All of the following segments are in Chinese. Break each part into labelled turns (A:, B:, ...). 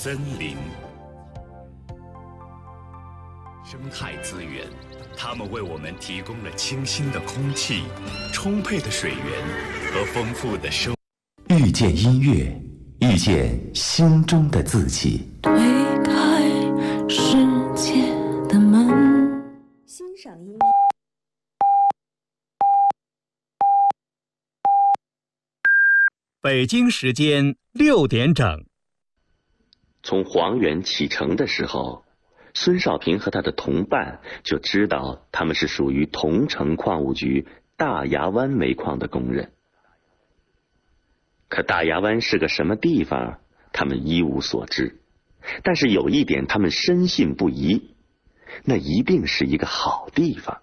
A: 森林、生态资源，它们为我们提供了清新的空气、充沛的水源和丰富的生。
B: 遇见音乐，遇见心中的自己。
C: 推开世界的门，
D: 欣赏音乐。
E: 北京时间6点整。
F: 从黄原启程的时候，孙少平和他的同伴就知道他们是属于桐城矿务局大牙湾煤矿的工人。可大牙湾是个什么地方，他们一无所知。但是有一点他们深信不疑，那一定是一个好地方。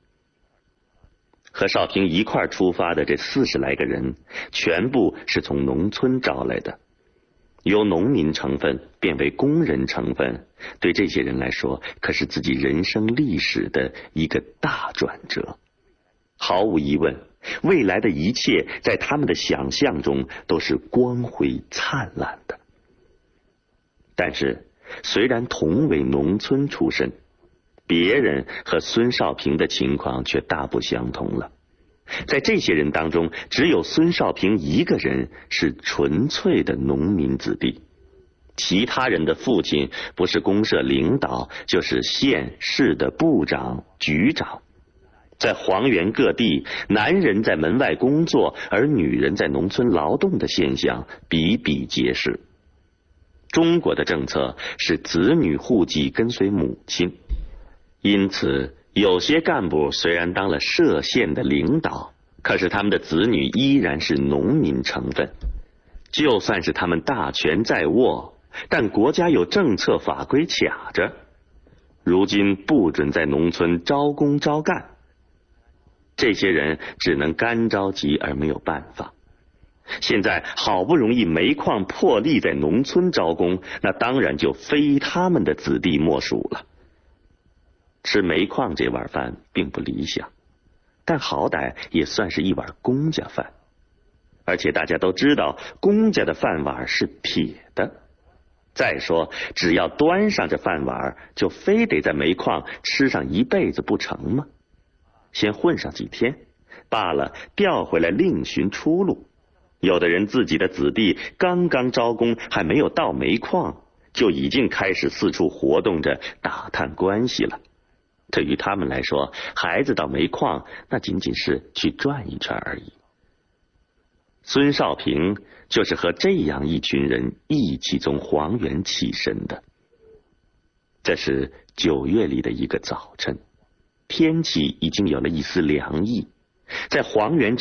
F: 和少平一块出发的这40来个人，全部是从农村招来的，由农民成分变为工人成分，对这些人来说，可是自己人生历史的一个大转折。毫无疑问，未来的一切在他们的想象中都是光辉灿烂的。但是，虽然同为农村出身，别人和孙少平的情况却大不相同了。在这些人当中，只有孙少平一个人是纯粹的农民子弟，其他人的父亲不是公社领导，就是县市的部长、局长。在黄原各地，男人在门外工作，而女人在农村劳动的现象比比皆是。中国的政策是子女户籍跟随母亲，因此有些干部虽然当了社县的领导，可是他们的子女依然是农民成分。就算是他们大权在握，但国家有政策法规卡着，如今不准在农村招工招干，这些人只能干着急而没有办法。现在好不容易煤矿破例在农村招工，那当然就非他们的子弟莫属了。吃煤矿这碗饭并不理想，但好歹也算是一碗公家饭。而且大家都知道，公家的饭碗是铁的。再说，只要端上这饭碗，就非得在煤矿吃上一辈子不成吗？先混上几天，罢了，调回来另寻出路。有的人自己的子弟刚刚招工，还没有到煤矿，就已经开始四处活动着打探关系了。对于他们来说，孩子到煤矿那仅仅是去转一圈而已。孙少平就是和这样一群人一起从黄原起身的。这是9月里的一个早晨，天气已经有了一丝凉意，在黄原